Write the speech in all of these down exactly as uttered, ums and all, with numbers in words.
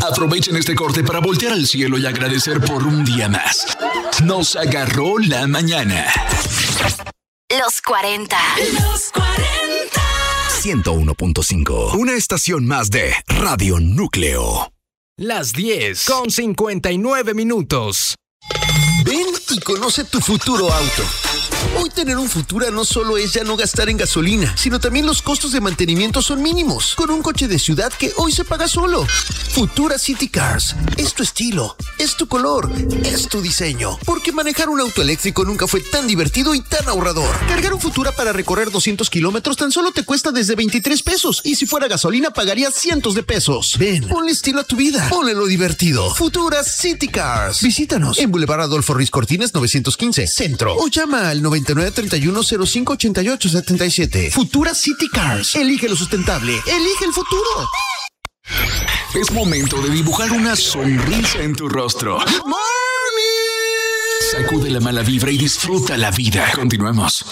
Aprovechen este corte para voltear al cielo y agradecer por un día más. Nos agarró la mañana. Los cuarenta. Los cuarenta. ciento uno punto cinco. Una estación más de Radio Núcleo. Las diez con cincuenta y nueve minutos. Ven y conoce tu futuro auto. Hoy tener un Futura no solo es ya no gastar en gasolina, sino también los costos de mantenimiento son mínimos, con un coche de ciudad que hoy se paga solo. Futura City Cars. Es tu estilo, es tu color, es tu diseño. Porque manejar un auto eléctrico nunca fue tan divertido y tan ahorrador. Cargar un Futura para recorrer doscientos kilómetros tan solo te cuesta desde veintitrés pesos. Y si fuera gasolina pagarías cientos de pesos. Ven, ponle estilo a tu vida, ponle lo divertido. Futura City Cars. Visítanos en Boulevard Adolfo Ruiz Cortines novecientos quince, Centro. O llama al noventa y nueve, treinta y uno, cero cinco, ochenta y ocho, setenta y siete. Futura City Cars. Elige lo sustentable. Elige el futuro. Es momento de dibujar una sonrisa en tu rostro. Good morning. Sacude la mala vibra y disfruta la vida. Continuemos.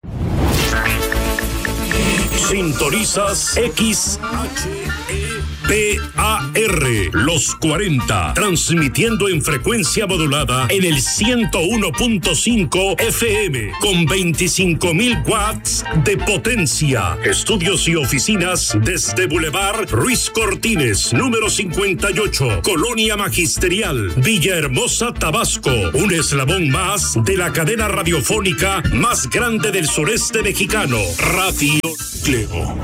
Sintonizas X H E P A R, Los cuarenta, transmitiendo en frecuencia modulada en el ciento uno punto cinco F M, con veinticinco mil watts de potencia. Estudios y oficinas desde Boulevard Ruiz Cortines, número cincuenta y ocho, Colonia Magisterial, Villahermosa, Tabasco. Un eslabón más de la cadena radiofónica más grande del sureste mexicano, Radio Cleo.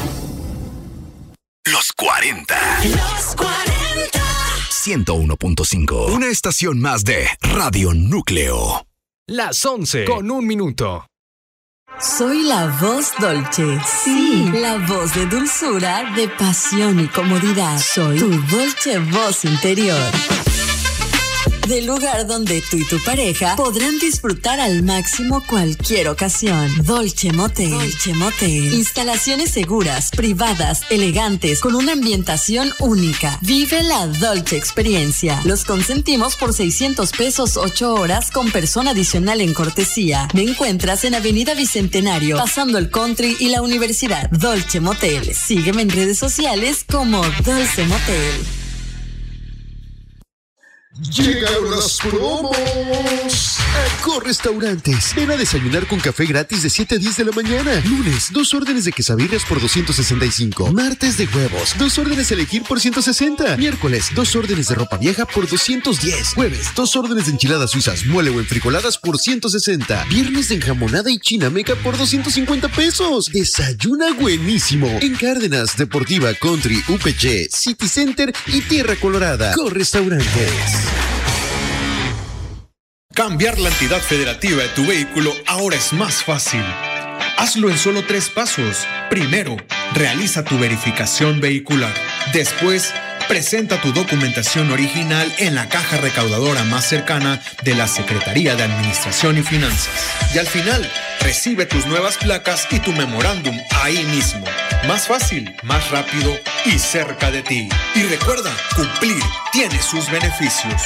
Los cuarenta. Los cuarenta. ciento uno punto cinco. Una estación más de Radio Núcleo. Las once con un minuto. Soy la voz Dolce. Sí, la voz de dulzura, de pasión y comodidad. Soy tu Dolce voz interior. Del lugar donde tú y tu pareja podrán disfrutar al máximo cualquier ocasión. Dolce Motel. Dolce Motel. Instalaciones seguras, privadas, elegantes, con una ambientación única. Vive la Dolce experiencia. Los consentimos por seiscientos pesos ocho horas con persona adicional en cortesía. Me encuentras en Avenida Bicentenario, pasando el Country y la Universidad. Dolce Motel. Sígueme en redes sociales como Dolce Motel. Llegaron las promos. Aco Restaurantes. Ven a desayunar con café gratis de siete a diez de la mañana. Lunes, dos órdenes de quesadillas por doscientos sesenta y cinco. Martes de huevos, dos órdenes elegir por ciento sesenta. Miércoles, dos órdenes de ropa vieja por doscientos diez. Jueves, dos órdenes de enchiladas suizas, mole o enfrijoladas por ciento sesenta. Viernes de enjamonada y chinameca por doscientos cincuenta pesos. Desayuna buenísimo en Cárdenas, Deportiva, Country, U P G, City Center y Tierra Colorada. Aco Restaurantes. Cambiar la entidad federativa de tu vehículo ahora es más fácil. Hazlo en solo tres pasos. Primero, realiza tu verificación vehicular. Después, presenta tu documentación original en la caja recaudadora más cercana de la Secretaría de Administración y Finanzas. Y al final, recibe tus nuevas placas y tu memorándum ahí mismo. Más fácil, más rápido y cerca de ti. Y recuerda, cumplir tiene sus beneficios.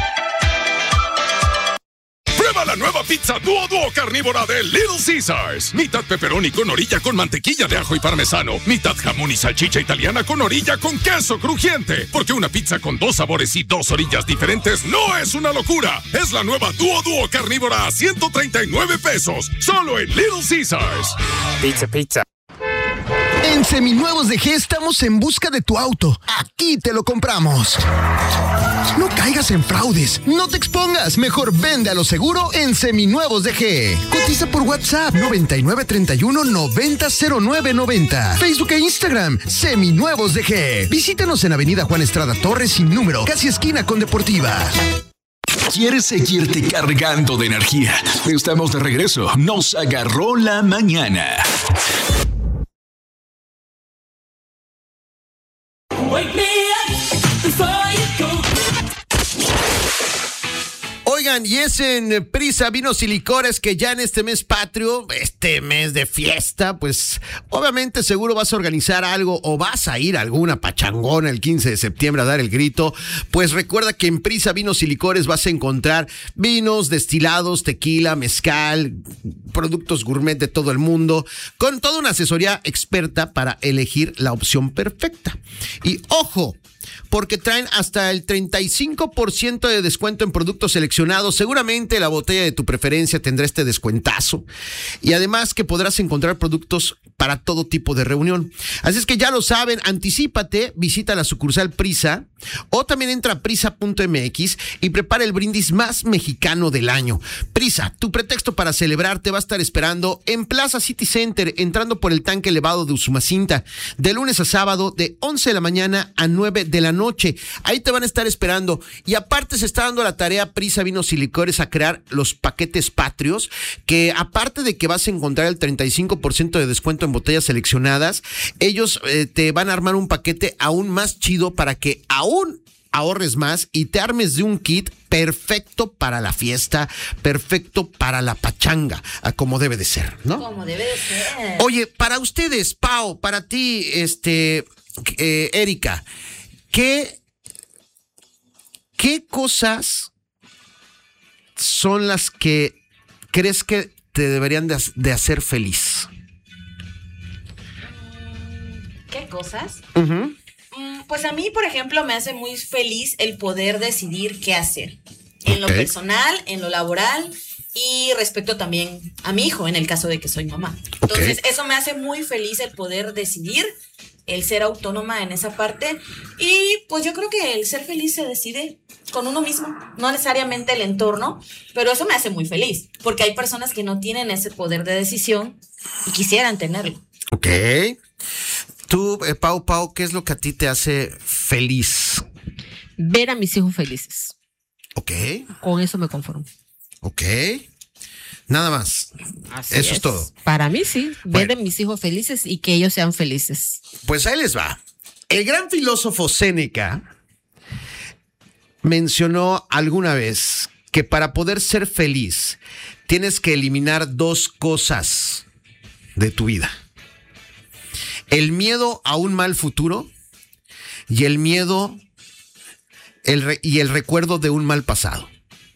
Prueba la nueva pizza Duo Duo carnívora de Little Caesars. Mitad pepperoni con orilla con mantequilla de ajo y parmesano. Mitad jamón y salchicha italiana con orilla con queso crujiente. Porque una pizza con dos sabores y dos orillas diferentes no es una locura. Es la nueva Duo Duo carnívora a ciento treinta y nueve pesos. Solo en Little Caesars. Pizza, pizza. En Seminuevos de G estamos en busca de tu auto. Aquí te lo compramos. No caigas en fraudes, no te expongas, mejor vende a lo seguro en Seminuevos de G. Cotiza por WhatsApp noventa y nueve, treinta y uno, noventa, cero nueve, noventa. Facebook e Instagram, Seminuevos de G. Visítanos en Avenida Juan Estrada Torres sin número, casi esquina con Deportiva. ¿Quieres seguirte cargando de energía? Estamos de regreso. Nos agarró la mañana. Wake me up before you go. Oigan, y es en Prisa Vinos y Licores que ya en este mes patrio, este mes de fiesta, pues obviamente seguro vas a organizar algo o vas a ir a alguna pachangona el quince de septiembre a dar el grito. Pues recuerda que en Prisa Vinos y Licores vas a encontrar vinos, destilados, tequila, mezcal, productos gourmet de todo el mundo, con toda una asesoría experta para elegir la opción perfecta. Y ojo, porque traen hasta el treinta y cinco por ciento de descuento en productos seleccionados. Seguramente la botella de tu preferencia tendrá este descuentazo. Y además que podrás encontrar productos para todo tipo de reunión. Así es que ya lo saben, anticípate, visita la sucursal Prisa o también entra a prisa punto m x y prepara el brindis más mexicano del año. Prisa, tu pretexto para celebrar te va a estar esperando en Plaza City Center, entrando por el tanque elevado de Usumacinta, de lunes a sábado de once de la mañana a nueve de la noche. Ahí te van a estar esperando. Y aparte se está dando la tarea Prisa Vinos y Licores a crear los paquetes patrios, que aparte de que vas a encontrar el treinta y cinco por ciento de descuento en botellas seleccionadas, ellos eh, te van a armar un paquete aún más chido para que aún ahorres más y te armes de un kit perfecto para la fiesta, perfecto para la pachanga, como debe de ser, ¿no? Como debe de ser. Oye, para ustedes, Pau, para ti, este, eh, Erika, ¿qué, qué cosas son las que crees que te deberían de, de hacer feliz? ¿Qué cosas? Uh-huh. Pues a mí, por ejemplo, me hace muy feliz el poder decidir qué hacer. En lo Ok. personal, en lo laboral y respecto también a mi hijo, en el caso de que soy mamá. Entonces, eso me hace muy feliz el poder decidir, el ser autónoma en esa parte. Y pues yo creo que el ser feliz se decide con uno mismo, no necesariamente el entorno, pero eso me hace muy feliz, porque hay personas que no tienen ese poder de decisión y quisieran tenerlo. Ok. Tú, eh, Pau, Pau, ¿qué es lo que a ti te hace feliz? Ver a mis hijos felices. Ok, Con eso me conformo. ok. Nada más. Así Eso es todo. Para mí sí, Bueno. ver a mis hijos felices y que ellos sean felices. Pues ahí les va. El gran filósofo Séneca mencionó alguna vez que para poder ser feliz tienes que eliminar dos cosas de tu vida: el miedo a un mal futuro y el miedo el re- y el recuerdo de un mal pasado.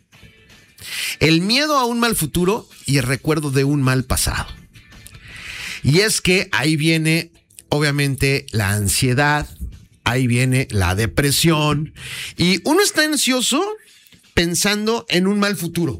El miedo a un mal futuro y el recuerdo de un mal pasado. Y es que ahí viene, obviamente, la ansiedad, ahí viene la depresión, y uno está ansioso pensando en un mal futuro.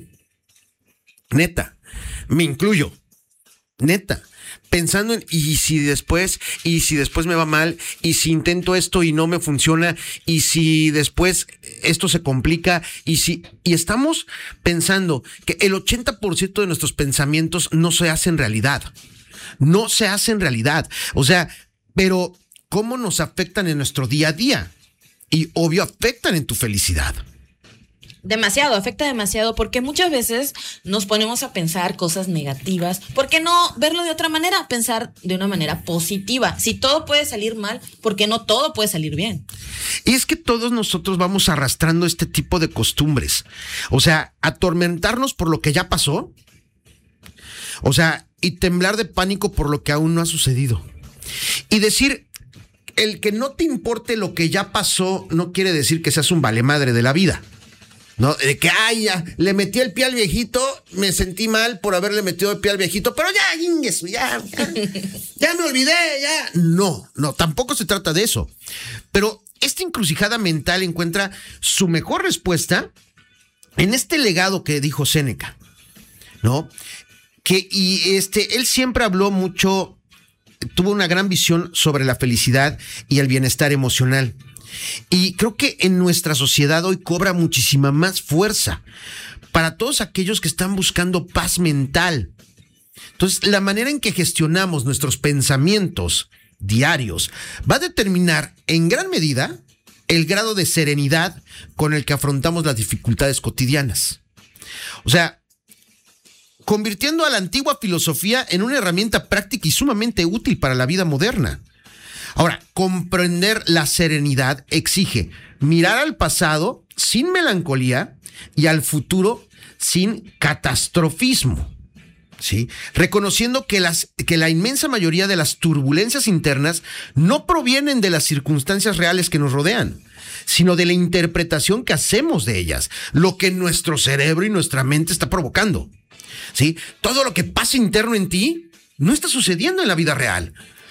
Neta, me incluyo. Neta. Pensando en, y si después, y si después me va mal, y si intento esto y no me funciona, y si después esto se complica, y si, y estamos pensando que el ochenta por ciento de nuestros pensamientos no se hacen realidad. No se hacen realidad. O sea, pero ¿cómo nos afectan en nuestro día a día? Y obvio afectan en tu felicidad. Demasiado, afecta demasiado, porque muchas veces nos ponemos a pensar cosas negativas. ¿Por qué no verlo de otra manera? Pensar de una manera positiva. Si todo puede salir mal, ¿por qué no todo puede salir bien? Y es que todos nosotros vamos arrastrando este tipo de costumbres. O sea, atormentarnos por lo que ya pasó. O sea, y temblar de pánico por lo que aún no ha sucedido. Y decir, el que no te importe lo que ya pasó no quiere decir que seas un valemadre de la vida. No, de que, ay, ya, le metí el pie al viejito, me sentí mal por haberle metido el pie al viejito, pero ya, ingueso, ya, ya, ya me olvidé, ya. No, no, tampoco se trata de eso. Pero esta encrucijada mental encuentra su mejor respuesta en este legado que dijo Séneca, ¿no? Que, y este, él siempre habló mucho, tuvo una gran visión sobre la felicidad y el bienestar emocional. Y creo que en nuestra sociedad hoy cobra muchísima más fuerza para todos aquellos que están buscando paz mental. Entonces, la manera en que gestionamos nuestros pensamientos diarios va a determinar en gran medida el grado de serenidad con el que afrontamos las dificultades cotidianas. O sea, convirtiendo a la antigua filosofía en una herramienta práctica y sumamente útil para la vida moderna. Ahora, comprender la serenidad exige mirar al pasado sin melancolía y al futuro sin catastrofismo, ¿sí? Reconociendo que, las, que la inmensa mayoría de las turbulencias internas no provienen de las circunstancias reales que nos rodean, sino de la interpretación que hacemos de ellas, lo que nuestro cerebro y nuestra mente está provocando, ¿sí? Todo lo que pasa interno en ti no está sucediendo en la vida real.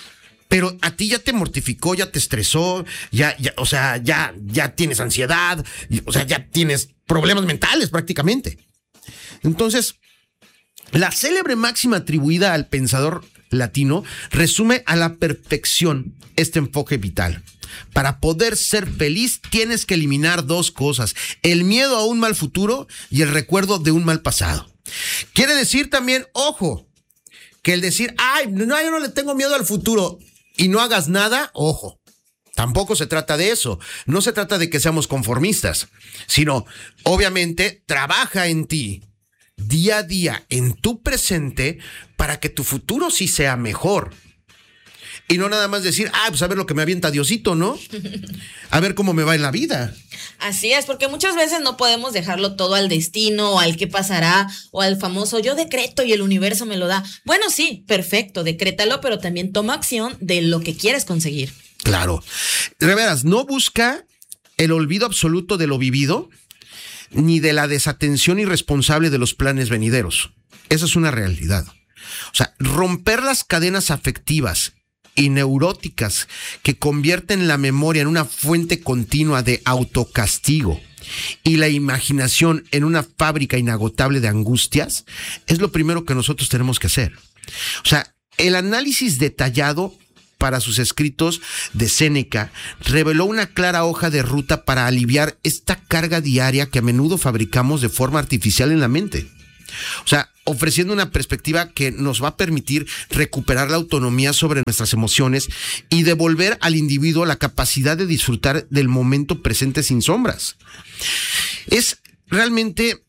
pero a ti ya te mortificó, ya te estresó, ya, ya, o sea, ya, ya tienes ansiedad, o sea, ya tienes problemas mentales prácticamente. Entonces, la célebre máxima atribuida al pensador latino resume a la perfección este enfoque vital. Para poder ser feliz tienes que eliminar dos cosas: el miedo a un mal futuro y el recuerdo de un mal pasado. Quiere decir también, ojo, que el decir, ay, no, yo no le tengo miedo al futuro y no hagas nada, ojo, tampoco se trata de eso. No se trata de que seamos conformistas, sino, obviamente, trabaja en ti día a día, en tu presente, para que tu futuro sí sea mejor. Y no nada más decir, ah, pues a ver lo que me avienta Diosito, ¿no? A ver cómo me va en la vida. Así es, porque muchas veces no podemos dejarlo todo al destino, o al qué pasará, o al famoso yo decreto y el universo me lo da. Bueno, sí, perfecto, decrétalo, pero también toma acción de lo que quieres conseguir. Claro. De veras, no busca el olvido absoluto de lo vivido, ni de la desatención irresponsable de los planes venideros. Esa es una realidad. O sea, romper las cadenas afectivas y neuróticas que convierten la memoria en una fuente continua de autocastigo y la imaginación en una fábrica inagotable de angustias, es lo primero que nosotros tenemos que hacer. O sea, el análisis detallado para sus escritos de Séneca reveló una clara hoja de ruta para aliviar esta carga diaria que a menudo fabricamos de forma artificial en la mente. O sea, ofreciendo una perspectiva que nos va a permitir recuperar la autonomía sobre nuestras emociones y devolver al individuo la capacidad de disfrutar del momento presente sin sombras. Es realmente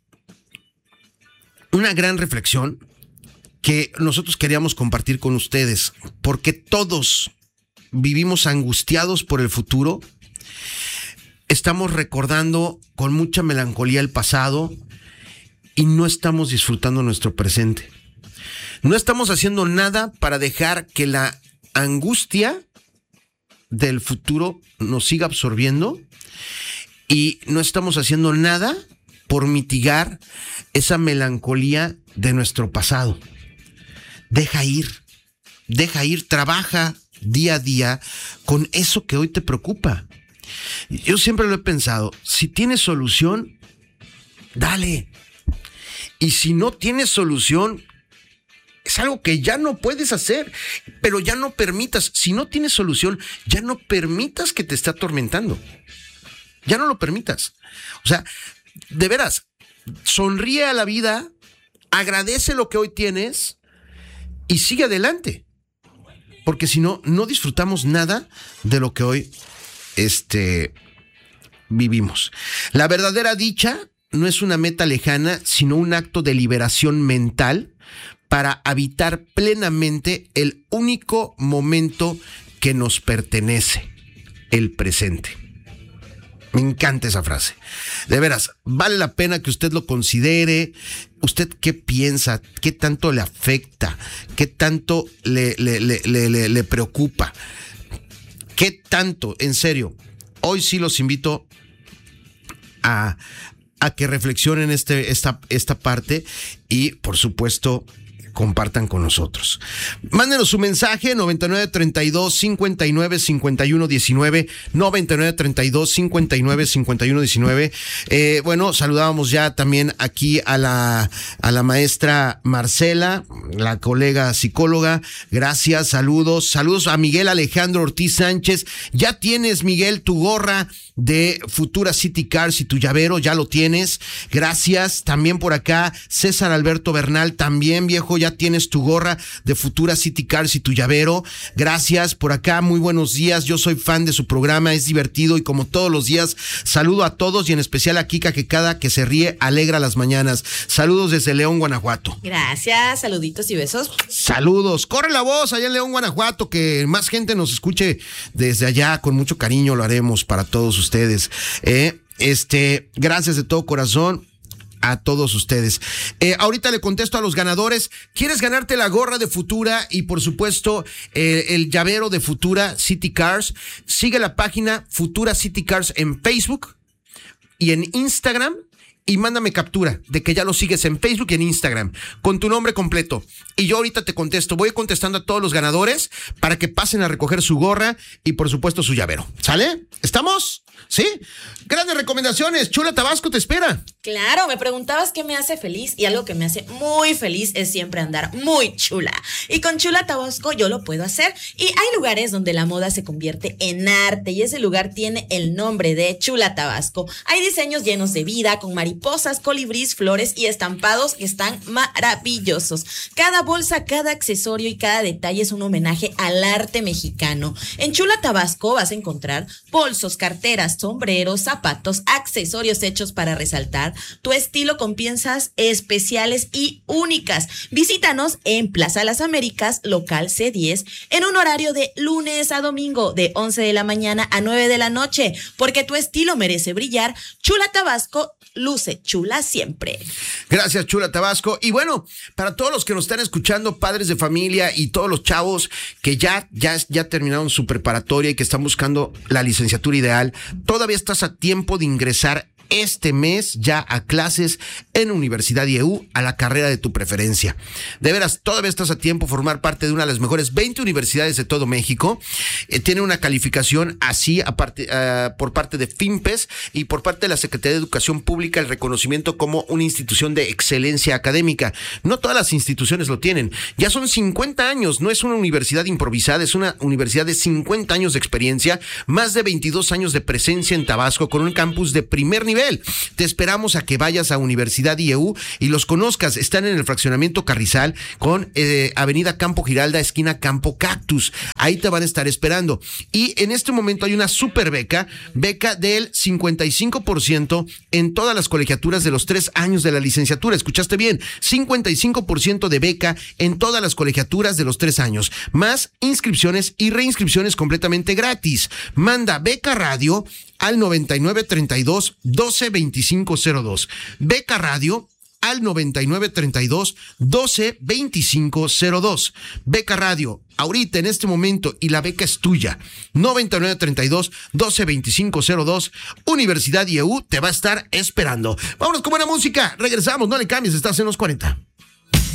una gran reflexión que nosotros queríamos compartir con ustedes, porque todos vivimos angustiados por el futuro, estamos recordando con mucha melancolía el pasado y no estamos disfrutando nuestro presente. No estamos haciendo nada para dejar que la angustia del futuro nos siga absorbiendo y no estamos haciendo nada por mitigar esa melancolía de nuestro pasado. Deja ir, deja ir, trabaja día a día con eso que hoy te preocupa. Yo siempre lo he pensado, si tienes solución, dale. Y si no tienes solución, es algo que ya no puedes hacer, pero ya no permitas, si no tienes solución, ya no permitas que te esté atormentando. Ya no lo permitas. O sea, de veras, sonríe a la vida, agradece lo que hoy tienes y sigue adelante. Porque si no, no disfrutamos nada de lo que hoy este, vivimos. La verdadera dicha no es una meta lejana, sino un acto de liberación mental para habitar plenamente el único momento que nos pertenece, el presente. Me encanta esa frase. De veras, vale la pena que usted lo considere. ¿Usted qué piensa? ¿Qué tanto le afecta? ¿Qué tanto le, le, le, le, le, le preocupa? ¿Qué tanto? En serio, hoy sí los invito a, a que reflexionen este, esta, esta parte y, por supuesto, compartan con nosotros. Mándenos su mensaje noventa y nueve treinta y dos cincuenta y nueve cincuenta y uno diecinueve, noventa y nueve treinta y dos cincuenta y nueve cincuenta y uno diecinueve. Eh, bueno, saludábamos ya también aquí a la a la maestra Marcela, la colega psicóloga. Gracias, saludos, saludos a Miguel Alejandro Ortiz Sánchez. Ya tienes, Miguel, tu gorra de Futura City Cars y tu llavero, ya lo tienes. Gracias. También por acá César Alberto Bernal, también, viejo, ya tienes tu gorra de Futura City Cars y tu llavero. Gracias. Por acá, muy buenos días. Yo soy fan de su programa, es divertido y como todos los días saludo a todos y en especial a Kika, que cada que se ríe alegra las mañanas. Saludos desde León, Guanajuato. Gracias, saluditos y besos. Saludos. Corre la voz allá en León, Guanajuato, que más gente nos escuche desde allá. Con mucho cariño lo haremos para todos ustedes. Eh, este, gracias de todo corazón a todos ustedes. Eh, ahorita le contesto a los ganadores. ¿Quieres ganarte la gorra de Futura y por supuesto eh, el llavero de Futura City Cars? Sigue la página Futura City Cars en Facebook y en Instagram y mándame captura de que ya lo sigues en Facebook y en Instagram con tu nombre completo. Y yo ahorita te contesto. Voy contestando a todos los ganadores para que pasen a recoger su gorra y por supuesto su llavero. ¿Sale? ¿Estamos? ¿Sí? Grandes recomendaciones. Chula Tabasco te espera. Claro, me preguntabas qué me hace feliz y algo que me hace muy feliz es siempre andar muy chula. Y con Chula Tabasco yo lo puedo hacer. Y hay lugares donde la moda se convierte en arte y ese lugar tiene el nombre de Chula Tabasco. Hay diseños llenos de vida con mariposas, colibrís, flores y estampados que están maravillosos. Cada bolsa, cada accesorio y cada detalle es un homenaje al arte mexicano. En Chula Tabasco vas a encontrar bolsos, carteras, sombreros, zapatos, accesorios hechos para resaltar tu estilo con piezas especiales y únicas. Visítanos en Plaza Las Américas, local C diez, en un horario de lunes a domingo, de once de la mañana a nueve de la noche, porque tu estilo merece brillar. Chula Tabasco luce chula siempre. Gracias, Chula Tabasco. Y bueno, para todos los que nos están escuchando, padres de familia y todos los chavos que ya, ya, ya terminaron su preparatoria y que están buscando la licenciatura ideal, todavía estás a tiempo de ingresar este mes ya a clases en Universidad I E U a la carrera de tu preferencia. De veras, todavía estás a tiempo de formar parte de una de las mejores veinte universidades de todo México. Eh, tiene una calificación así aparte, uh, por parte de FIMPES y por parte de la Secretaría de Educación Pública el reconocimiento como una institución de excelencia académica. No todas las instituciones lo tienen. Ya son cincuenta años, no es una universidad improvisada, es una universidad de cincuenta años de experiencia, más de veintidós años de presencia en Tabasco con un campus de primer nivel. Te esperamos a que vayas a Universidad I E U y los conozcas. Están en el fraccionamiento Carrizal con eh, Avenida Campo Giralda, esquina Campo Cactus. Ahí te van a estar esperando. Y en este momento hay una super beca, beca del cincuenta y cinco por ciento en todas las colegiaturas de los tres años de la licenciatura. ¿Escuchaste bien? cincuenta y cinco por ciento de beca en todas las colegiaturas de los tres años. Más inscripciones y reinscripciones completamente gratis. Manda Beca Radio al noventa y nueve treinta y dos doce veinticinco cero dos. Beca Radio al noventa y nueve treinta y dos doce veinticinco cero dos. Beca Radio, ahorita en este momento, y la beca es tuya. noventa y nueve treinta y dos doce veinticinco cero dos. Universidad I E U te va a estar esperando. Vámonos con buena música. Regresamos, no le cambies, estás en los cuarenta.